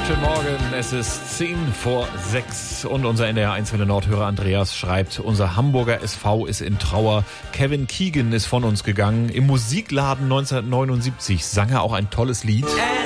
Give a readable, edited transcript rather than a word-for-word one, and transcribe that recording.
Guten Morgen, es ist 5:10 und unser NDR 1 Nordhörer Andreas schreibt, unser Hamburger SV ist in Trauer. Kevin Keegan ist von uns gegangen. Im Musikladen 1979 sang er auch ein tolles Lied.